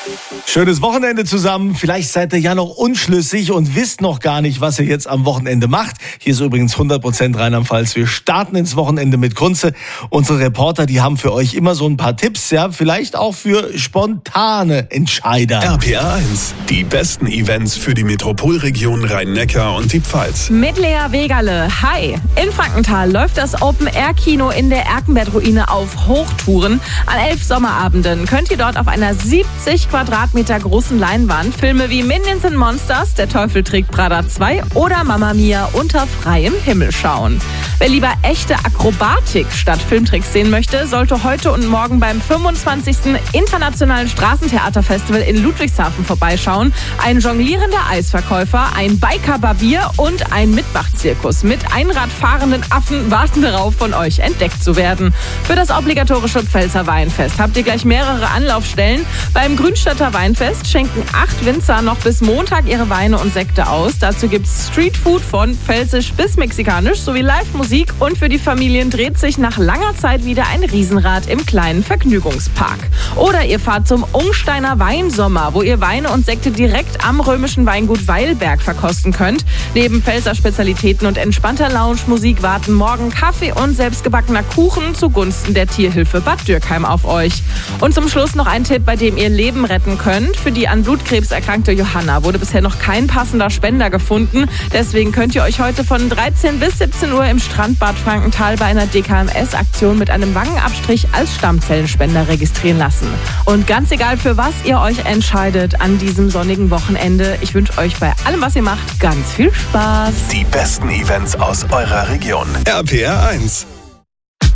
Schönes Wochenende zusammen. Vielleicht seid ihr ja noch unschlüssig und wisst noch gar nicht, was ihr jetzt am Wochenende macht. Hier ist übrigens 100% Rheinland-Pfalz. Wir starten ins Wochenende mit Kunze. Unsere Reporter, die haben für euch immer so ein paar Tipps, ja, vielleicht auch für spontane Entscheider. RPR 1, die besten Events für die Metropolregion Rhein-Neckar und die Pfalz. Mit Lea Wegerle. Hi! In Frankenthal läuft das Open-Air-Kino in der Erkenberg-Ruine auf Hochtouren. An 11 Sommerabenden könnt ihr dort auf einer 70 Quadratmeter großen Leinwand Filme wie Minions & Monsters, Der Teufel trägt Prada 2 oder Mamma Mia unter freiem Himmel schauen. Wer lieber echte Akrobatik statt Filmtricks sehen möchte, sollte heute und morgen beim 25. Internationalen Straßentheaterfestival in Ludwigshafen vorbeischauen. Ein jonglierender Eisverkäufer, ein Biker-Barbier und ein Mitmachzirkus mit einradfahrenden Affen warten darauf, von euch entdeckt zu werden. Für das obligatorische Pfälzer Weinfest habt ihr gleich mehrere Anlaufstellen. Beim Grünstädter Weinfest schenken 8 Winzer noch bis Montag ihre Weine und Sekte aus. Dazu gibt's Streetfood von pfälzisch bis mexikanisch sowie Live-Musik. Und für die Familien dreht sich nach langer Zeit wieder ein Riesenrad im kleinen Vergnügungspark. Oder ihr fahrt zum Ungsteiner Weinsommer, wo ihr Weine und Sekte direkt am römischen Weingut Weilberg verkosten könnt. Neben Pfälzer Spezialitäten und entspannter Lounge-Musik warten morgen Kaffee und selbstgebackener Kuchen zugunsten der Tierhilfe Bad Dürkheim auf euch. Und zum Schluss noch ein Tipp, bei dem ihr Leben retten könnt. Für die an Blutkrebs erkrankte Johanna wurde bisher noch kein passender Spender gefunden. Deswegen könnt ihr euch heute von 13 bis 17 Uhr im Strandbad Frankenthal bei einer DKMS-Aktion mit einem Wangenabstrich als Stammzellenspender registrieren lassen. Und ganz egal, für was ihr euch entscheidet an diesem sonnigen Wochenende, ich wünsche euch bei allem, was ihr macht, ganz viel Spaß. Die besten Events aus eurer Region. RPR 1.